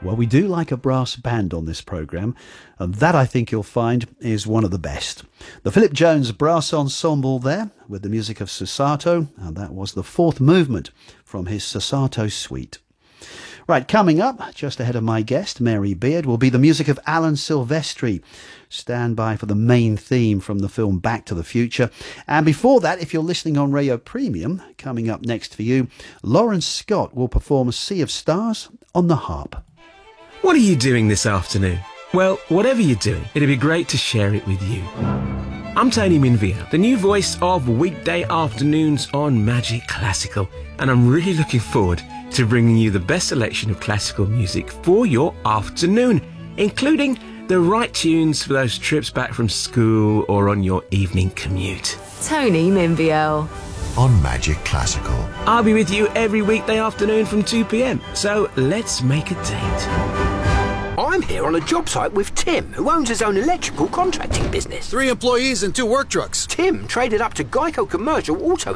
Well, we do like a brass band on this programme, and that I think you'll find is one of the best. The Philip Jones Brass Ensemble there, with the music of Susato, and that was the fourth movement from his Susato Suite. Right, coming up, just ahead of my guest, Mary Beard, will be the music of Alan Silvestri. Stand by for the main theme from the film Back to the Future. And before that, if you're listening on Radio Premium, coming up next for you, Lawrence Scott will perform Sea of Stars on the harp. What are you doing this afternoon? Well, whatever you're doing, it'd be great to share it with you. I'm Tony Minvia, the new voice of weekday afternoons on Magic Classical, and I'm really looking forward to bringing you the best selection of classical music for your afternoon, including the right tunes for those trips back from school or on your evening commute. Tony Minville on Magic Classical. I'll be with you every weekday afternoon from 2 p.m, so let's make a date. I'm here on a job site with Tim, who owns his own electrical contracting business. 3 employees and 2 work trucks. Tim traded up to Geico Commercial Auto